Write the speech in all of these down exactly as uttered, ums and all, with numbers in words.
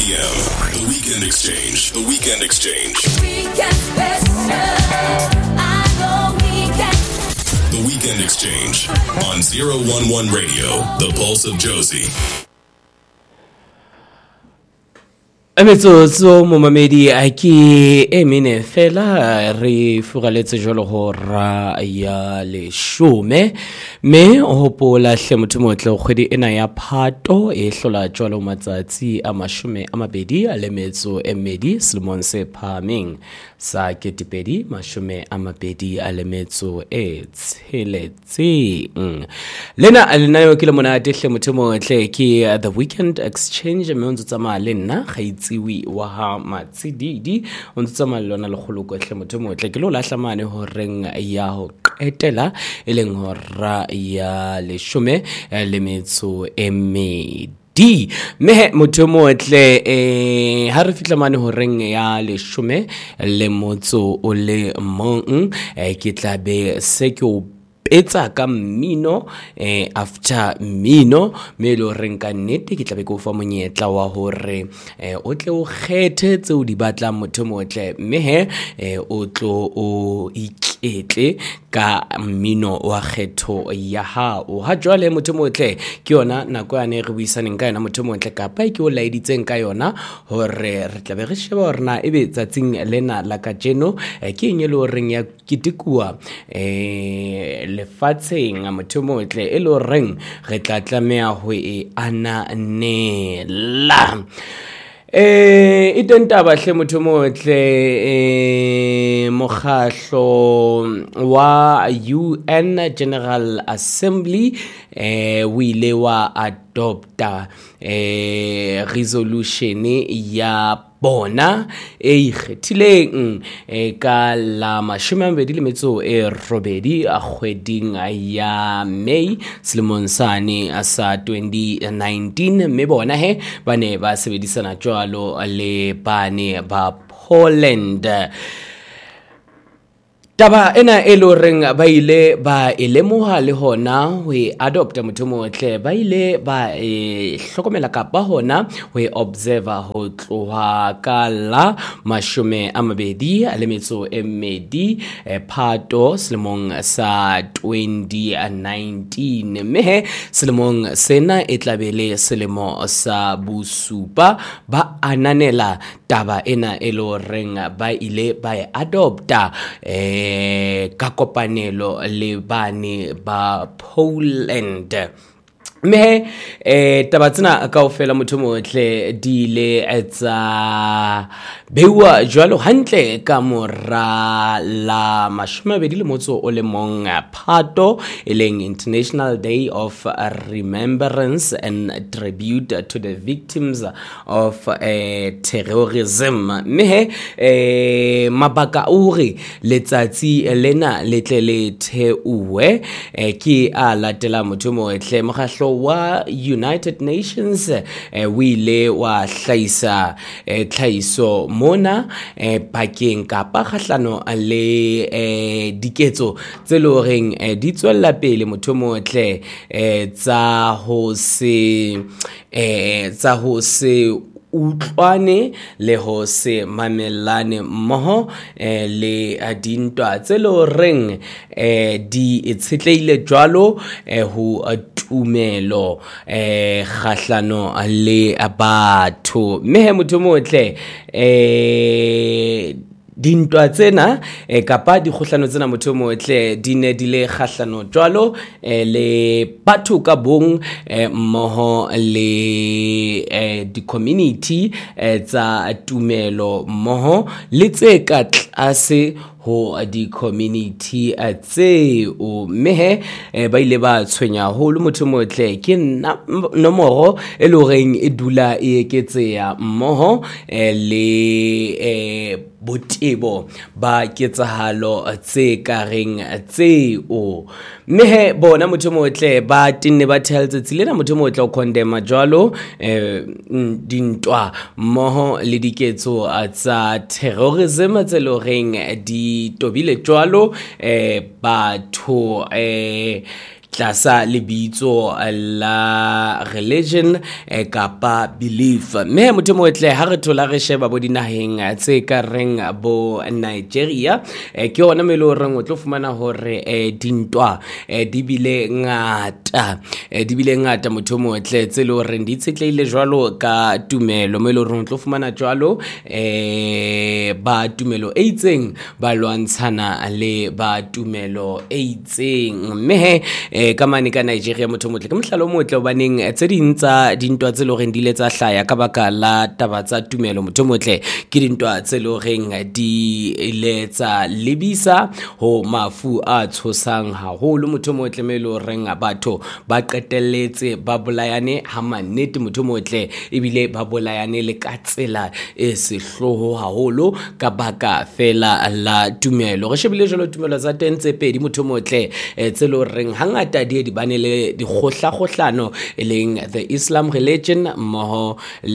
M. The Weekend Exchange. The Weekend Exchange. Weekend special. I know weekend. The Weekend Exchange on zero one one Radio, the pulse of Josie. Metsotso mo mamedi a ke e mene fela re fugaletse jolo go ra ya leshome me hopola hle motho motle kgwedi ena ya Phato e hlola jolo matsatsi a mashome a mabedi a le metso e mmedi selemong se phameng sa ketepedi mashome a mabedi a le metso e tsheletseng lena a lenayo ke le monate hle motho motle ke The Weekend Exchange me ntse tsama le nna ga tsiwi wa ha matsididi o ntse tsama lona le kgoloko hle motho motle ke lo lahla mane ho reng ya ho qetela e leng hora ya leshome le metso e mmedi di mehe motho motle eh ha re fitla mane ho reng ya leshome le motso o le mong eh, ke tla be se ke o etsa ka mmino eh after mmino me lo reng ka nnete ke tla be go fa monyetla wa hore eh o tle o kgethe tse o di batlang motho motle mme he eh o tlo o iketle ka mmino wa kgetho ya hao ha jwale motho motle ke yona nako ya ne re buisaneng ka yona motho motle ka pa ke o laeditseng ka yona hore re tla be re sheba hore na ebe tsatsing lena la ka jeno eh, ke eng e lo reng ya kitikua eh lefatsheng a motho motle e lo reng re tla tlamea ho e ananela eh itentaba hle motho motle eh mogahlo wa U N General Assembly eh o ile wa adopta eh resolution ya bona e ikgethileng e ka la mashome a mabedi le metso e robedi a kgweding ya May selemong sane sa twenty nineteen mme bona he ba ne ba sebedisana jwalo le bane ba Poland. Taba ena e lo reng ba ile ba elemoha le hona ho adopta motho motle ba ile ba e hlokomela ka ba hona ho observer ho tloha ka la mashome a mabedi a le metso e mmedi e Phato selemong sa twenty nineteen mme selemong sena e tlabele selemo sa bosupa ba ananela taba ena e lo reng ba ile ba e adopta eh ka kopanelo le bane ba Poland me eh tabatsena kaofela motho motle di ile etsa bewa jwalo hantle ka mora la mashome a mabedi le motso o le mong Phato e leng International Day of Remembrance and Tribute to the Victims of eh, Terrorism me eh mabaka uri letsatsi lena letle le theuwe eh, ki a latela motho motle mogahlo wa United Nations eh, wile wa hlaisa eh, tlhaiso mona eh, pakeng kapa kgahlano le eh, diketso tse lo reng eh, di tswella pele motho motle eh, tsa ho se eh, tsa ho se utlwane le ho se mamelane mmoho eh, le dintwa tse lo reng eh, di itshetleile jwalo eh, ho tumelo eh, kgahlano le batho mehe motho motle eh dintwa tsena eh, kapa di kgohlano tsena motho motle di ne di le kgahlano jwalo eh, le batho ka bong eh, mmoho le eh, di community eh, tsa tumelo mmoho le tse ka tlase ho di community tse o mehe eh, ba ile ba tshwenya holo motho motle ke nomoro e lo reng e dula e eketseya mmoho eh, le eh, botebo ba ketsahalo tse kareng tse o mehe bona motho motle ba tinne ba theletse tsilena motho motle o condemn jwalo eh, dintwa mmoho le diketso tsa terrorism tse lo reng di tobile jwalo eh, batho eh tlasa lebitso la religion eh, kapa belief. Me motho mo tle ha re thola re sheba bo dinaheng tse ka reng bo Nigeria eh, ke ona me lo reng o tlo fumana hore eh, dintwa eh, di bile ngata eh, di bile ngata motho mo tle tse lo reng di tsetleile jwalo ka tumelo me lo reng o tlo fumana jwalo eh, ba tumelo e itseng ba lwantshana le ba tumelo e itseng. Mme he eh, ka mane ka Nigeria motho motle ke mohlalo motle o baneng tse dintsa dintwa tse lo reng di le tsa hlaya ka baka la taba tsa tumelo motho motle ke dintwa tse lo reng di le tsa lebisa ho mafu a tshosang haholo motho motle me lo reng batho ba qetelletse ba bolayane ha manete motho motle ebile ba bolayane le ka tsela e sehloho haholo ka baka fela la tumelo. Re shebile jalo tumelo tsa teng tse pedi motho motle tse lo reng hangata di di bane le di khohla khohlano e leng the Islam religion mo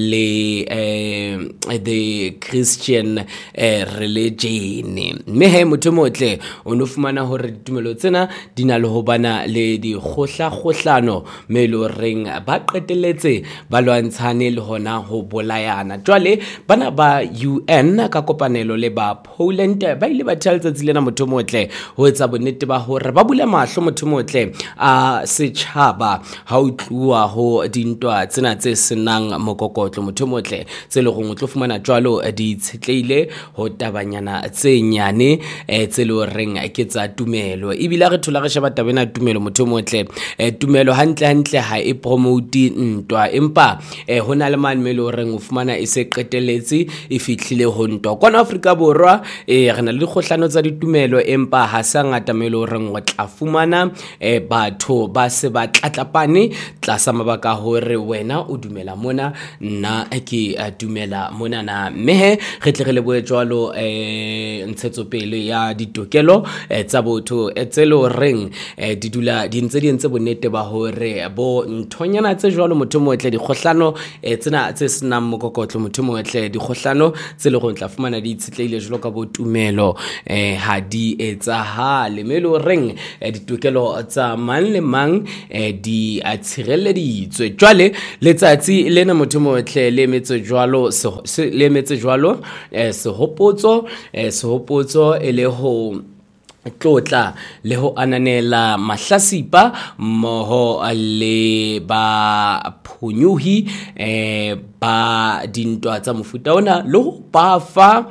le eh, the Christian eh, religion. Me he motho motle o no fumana hore ditumelo tsena di na le ho bana le di khohla khohlano me lo reng ba qetelletse ba lwantshane le hona ho bolayana. Jwale bana ba U N ka kopanelo le ba Poland ba ile ba thaltsa tsilena motho motle ho etsa bonnete ba hore ba bule mahlo motho motle a setjhaba ha o tluwa ho dintwa tsena tse senang mokokotlo motho motle tse le gong o tlo fumana jwalo di tshetleile ho tabanyana tse nyane tse le reng ke tsa tumelo. Ebile re thola re sheba tabena tumelo motho motle tumelo hantle hantle ha e promote ntwa empa hona le man me le reng o fumana e se qetelletse e fihlile ho ntwa kwana Afrika Borwa e re na le dikgohlano tsa ditumelo empa ha sa ngata me le reng o tla fumana e batho ba se ba tlatlapane tlasa mabaka hore wena o dumela mona nna ke dumela mona na. Mme re tle re le boe jwalo eh ntshetso pele ya ditokelo tsa botho tse le reng di dula di ntse di ntse bonnete ba hore bo nthonyana tse jwalo motho motle dikgohlano tsena tse senang mokokotlo motho motle dikgohlano tse le go tla fumana di tsitleile jwalo ka bo tumelo eh ha di etsahale me le reng ditokelo tsa mang le mang di a tshireleditswe. Jwale letsatsi lena motho motle le metse jwalo le metse jwalo sehopotso sehopotso e le ho tlotla le ho ananela mahlasipa moho le ba phonyuhi eh ba dintwa tsa mofuta ona le ho ba fa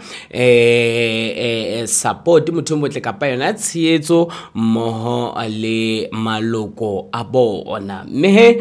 eh support motho motle kapa yona tshietso moho le maloko a bona. Mme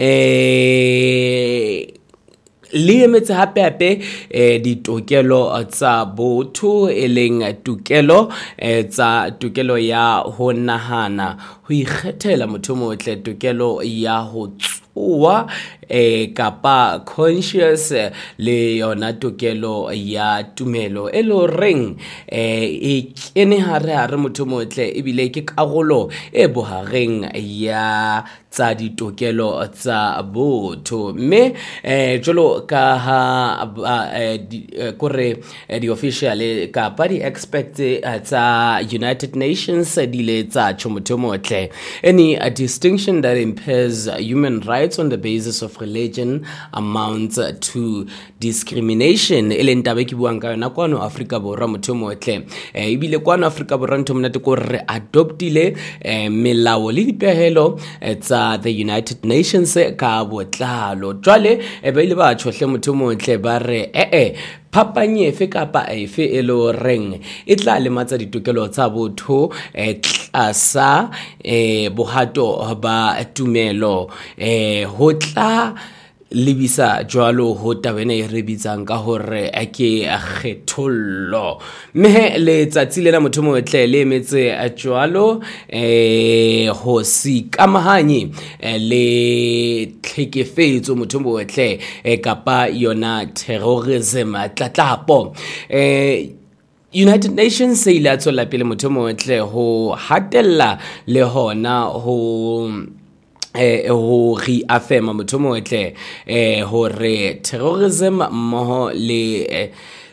eh le emetse hape hape eh, ditokelo tsa botho e leng tokelo eh, tsa tokelo ya ho nahana ho ikgethela motho motle tokelo ya ho tsuwa eh, kapa conscious le yona tokelo ya tumelo e lo reng eh, e kene hare hare motho motle ebile ke karolo e bohareng ya tsa ditokelo tsa botho. Mme eh, jolo ka ha eh, di, eh, kore eh, di official kapa di expect uh, tsa United Nations di le tsa motho motle any a distinction that impairs human rights on the basis of religion amounts to discrimination. Ele ntabe ki buang ka yona kwano Afrika Borwa motho motle e ibile kwano Afrika Borwa ntho mnate ko re adoptile eh, melao le dipehelo eh, tsa the United Nations ka botlalo. Jwale e ba ile ba tshohle motho motle ba re eh eh phapanye efe kapa efe e lo reng e tla le matsa ditokelo tsa botho eh, tlasa eh, bohato ba tumelo eh, ho tla lebisa jwalo ho tabena e re bitsang ka hore ke kgethollo. Mme le tsatsi lena motho motle le metse jwalo eh ho si kamahanye le tlhekefetso motho motle eh, kapa yona terrorism tlatlapo eh United Nations se ile a tswela pele motho motle ho hatella le hona ho eh ho re affirma motho motle eh hore terrorism mo le eh,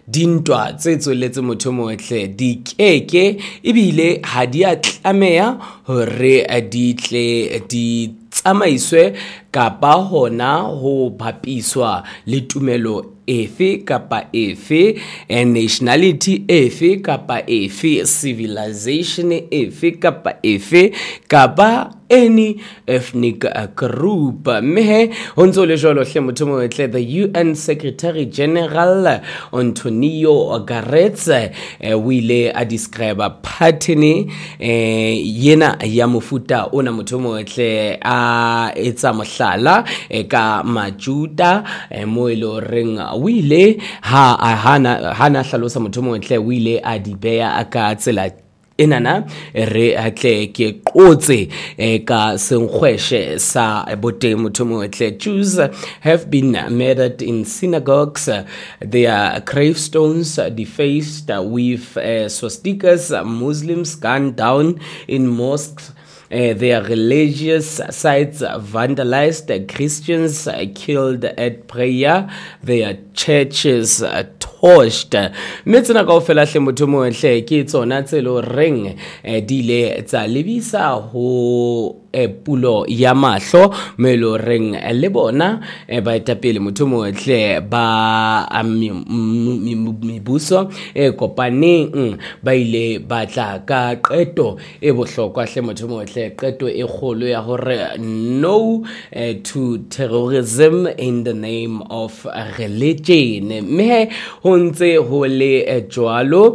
dintwa tse tsweletse motho motle di keke ebile ha di a tlameha hore di tle di tsamaiswe kapa hona ho bapiswa le tumelo efe kapa efe, nationality efe kapa efe, civilization efe kapa efe kapa any ethnic group. Mehe honzo le jolo hle motho motle the U N Secretary General Antonio Guterres eh, wile a describe pattern eh, yena ya mofuta ona motho motle a etsa mohlala eh, ka majuda eh, mo ilo reng wile ha hana hana hlalosa motho motle wile a dibeya aka tsela enana re atle ke qotse ka senkgweshe sa bote motho motle. Jews have been murdered in synagogues, their gravestones defaced with uh, swastikas, Muslims gunned down in mosques, Uh, their religious sites vandalized, Christians uh, killed at prayer, their churches uh, torched. Metsena ka ofela hle motho motle ke tsona tselo reng dile tsa lebisa ho e pulo ya mahlo melo reng le bona ba etapele motho motle ba mibuso e kopaneng ba ile batla ka qeto e bohlokwa hle motho motle, qeto e kgolo ya hore no uh, to terrorism in the name of religion. Me ho ntse ho le jwalo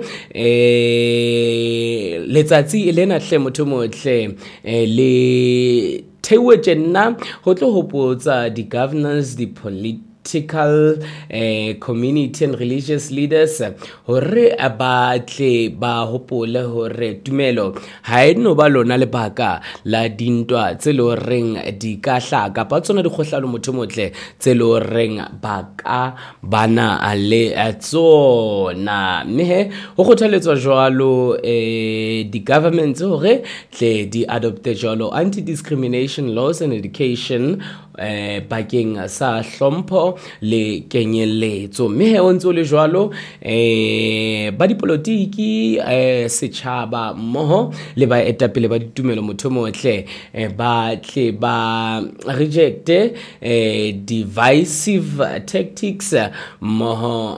eh letsatsi lena hle motho motle le tewe tjena ho tlo hopotsa di governors, di political uh, community and religious leaders hore abatle ba hopole hore tumelo ha e no ba lona lebaka la dintwa tse lo reng di ka hla kapa tsona di khohlalo motho motle tse lo reng ba ka bana le tsona. Mme ho khothaletswa jwalo eh di governments hore tle di adopte jwalo anti-discrimination laws and education eh bakeng sa hlompho le kenyeletso. Mme ho ntse le jwalo eh ba dipolitiki eh setjhaba mmoho le ba etapele ba ditumelo motho motle eh ba tle ba reject eh divisive tactics mmoho